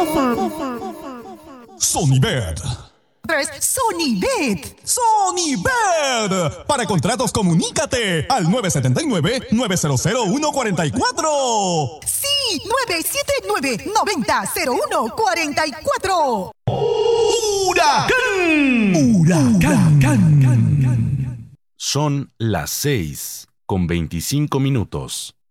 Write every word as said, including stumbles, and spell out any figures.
Sonibet. Es Sonibet. Sonibet. Para contratos, comunícate al nueve siete nueve, nueve cero cero, uno cuatro cuatro. Sí, nueve siete nueve, nueve cero cero uno cuatro cuatro. ¡Huracán! ¡Huracán! Son las seis con veinticinco minutos.